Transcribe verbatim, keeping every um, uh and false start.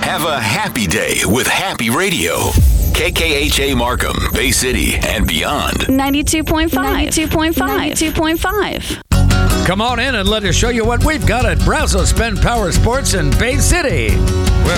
Have a happy day with Happy Radio. K K H A Markham, Bay City, and beyond. ninety-two point five. ninety-two point five. ninety-two point five. Come on in and let us show you what we've got at Brazo Spend Power Sports in Bay City. We're